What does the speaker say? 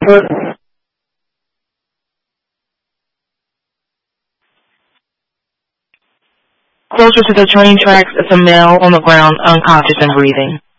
Closer to the train tracks is a male on the ground, unconscious and breathing.